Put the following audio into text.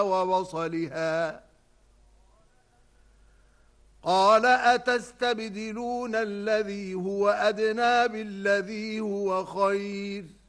وبصلها قال أتستبدلون الذي هو أدنى بالذي هو خير